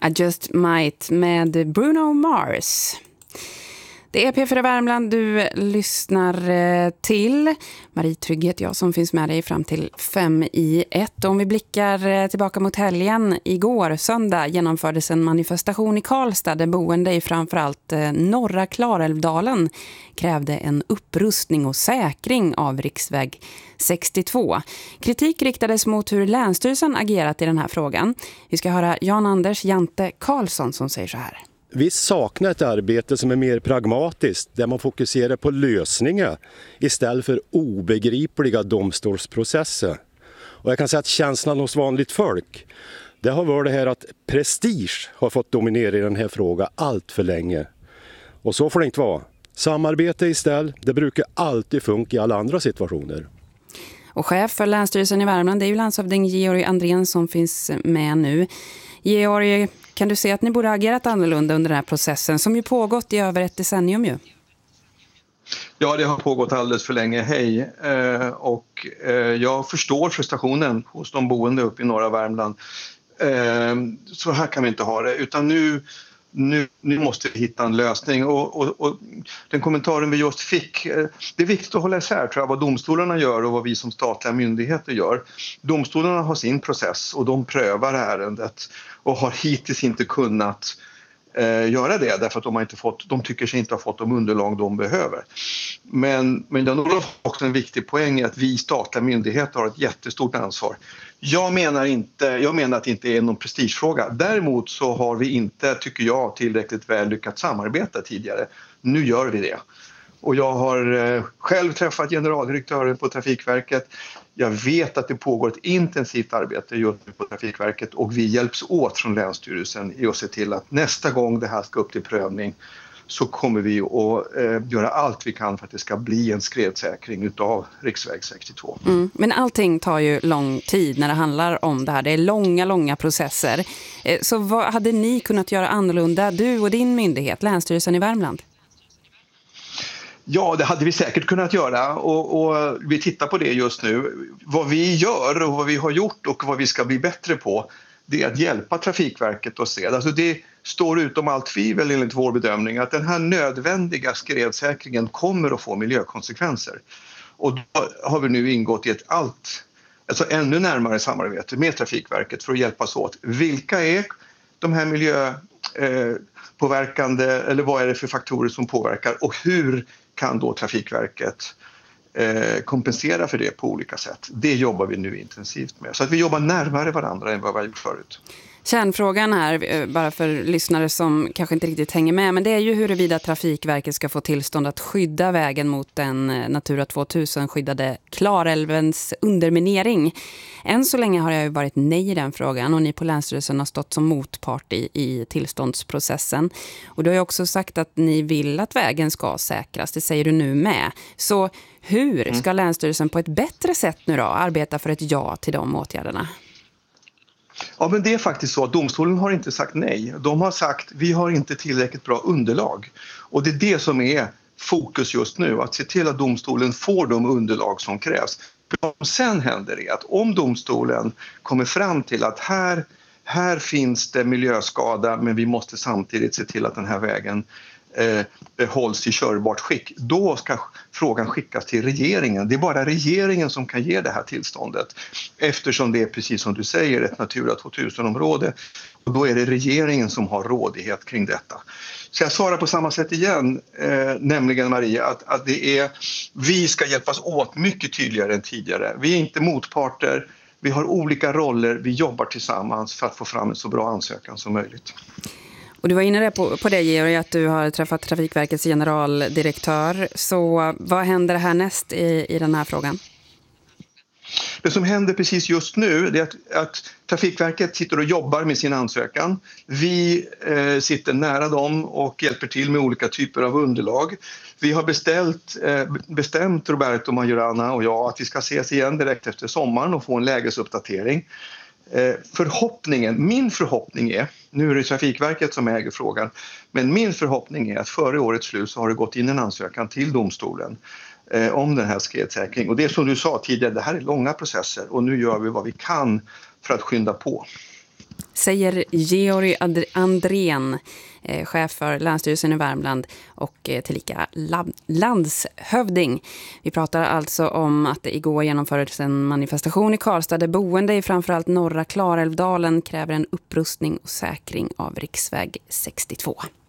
I Just Might med Bruno Mars. Det är P4 Värmland du lyssnar till. Marie Trygghet, jag som finns med dig fram till 5:01. Om vi blickar tillbaka mot helgen, igår söndag genomfördes en manifestation i Karlstad där boende i framförallt norra Klarälvdalen krävde en upprustning och säkring av riksväg 62. Kritik riktades mot hur Länsstyrelsen agerat i den här frågan. Vi ska höra Jan-Anders Jante Karlsson som säger så här. Vi saknar ett arbete som är mer pragmatiskt, där man fokuserar på lösningar istället för obegripliga domstolsprocesser. Och jag kan säga att känslan hos vanligt folk, det har varit det här att prestige har fått dominera i den här frågan allt för länge. Och så får det inte vara. Samarbete istället, det brukar alltid funka i alla andra situationer. Och chef för Länsstyrelsen i Värmland, det är ju landshövding Georg Andrén som finns med nu. Georg, kan du se att ni borde ha agerat annorlunda under den här processen som ju pågått i över ett decennium ju? Ja, det har pågått alldeles för länge, hej. Jag förstår frustrationen hos de boende uppe i norra Värmland. Så här kan vi inte ha det, utan nu måste vi hitta en lösning. Och den kommentaren vi just fick, det är viktigt att hålla isär tror jag, vad domstolarna gör och vad vi som statliga myndigheter gör. Domstolarna har sin process och de prövar ärendet och har hittills inte kunnat göra det därför att de tycker sig inte ha fått de underlag de behöver. Men det är också en viktig poäng att vi statliga myndigheter har ett jättestort ansvar. Jag menar att det inte är någon prestigefråga. Däremot så har vi inte, tycker jag, tillräckligt väl lyckats samarbeta tidigare. Nu gör vi det. Och jag har själv träffat generaldirektören på Trafikverket. Jag vet att det pågår ett intensivt arbete just nu på Trafikverket och vi hjälps åt från Länsstyrelsen i att se till att nästa gång det här ska upp till prövning så kommer vi att göra allt vi kan för att det ska bli en skredsäkring utav riksväg 62. Men allting tar ju lång tid när det handlar om det här. Det är långa processer. Så vad hade ni kunnat göra annorlunda, du och din myndighet, Länsstyrelsen i Värmland? Ja, det hade vi säkert kunnat göra och vi tittar på det just nu. Vad vi gör och vad vi har gjort och vad vi ska bli bättre på, det är att hjälpa Trafikverket att se. Alltså det står utom allt tvivel enligt vår bedömning att den här nödvändiga skredsäkringen kommer att få miljökonsekvenser. Och då har vi nu ingått i ett ännu närmare samarbete med Trafikverket för att hjälpas åt. Vilka är de här miljöpåverkande eller vad är det för faktorer som påverkar och hur kan då Trafikverket kompensera för det på olika sätt. Det jobbar vi nu intensivt med. Så att vi jobbar närmare varandra än vad vi har gjort förut. Kärnfrågan här, bara för lyssnare som kanske inte riktigt hänger med, men det är ju huruvida Trafikverket ska få tillstånd att skydda vägen mot den Natura 2000-skyddade Klarälvens underminering. Än så länge har jag ju varit nej i den frågan och ni på Länsstyrelsen har stått som motpart i tillståndsprocessen. Och du har ju också sagt att ni vill att vägen ska säkras, det säger du nu med. Så hur ska Länsstyrelsen på ett bättre sätt nu då arbeta för ett ja till de åtgärderna? Ja, men det är faktiskt så att domstolen har inte sagt nej. De har sagt vi har inte tillräckligt bra underlag. Och det är det som är fokus just nu. Att se till att domstolen får de underlag som krävs. Vad som sen händer är att om domstolen kommer fram till att här finns det miljöskada men vi måste samtidigt se till att den här vägen hålls i körbart skick. Då ska frågan skickas till regeringen. Det är bara regeringen som kan ge det här tillståndet. Eftersom det är precis som du säger ett Natura 2000-område. Och då är det regeringen som har rådighet kring detta. Så jag svarar på samma sätt igen, nämligen Maria, att vi ska hjälpas åt mycket tydligare än tidigare. Vi är inte motparter, vi har olika roller, vi jobbar tillsammans för att få fram en så bra ansökan som möjligt. Och du var inne på det, Georg, att du har träffat Trafikverkets generaldirektör. Så vad händer härnäst i den här frågan? Det som händer precis just nu är att Trafikverket sitter och jobbar med sin ansökan. Vi sitter nära dem och hjälper till med olika typer av underlag. Vi har bestämt Roberto Majorana och jag att vi ska ses igen direkt efter sommaren och få en lägesuppdatering. Min förhoppning är, nu är det Trafikverket som äger frågan, men min förhoppning är att före årets slut så har det gått in en ansökan till domstolen om den här skredsäkringen. Och det är som du sa tidigare, det här är långa processer och nu gör vi vad vi kan för att skynda på. Säger Georg Andrén, chef för Länsstyrelsen i Värmland och tillika landshövding. Vi pratar alltså om att det igår genomfördes en manifestation i Karlstad där boende i framförallt norra Klarälvdalen kräver en upprustning och säkring av riksväg 62.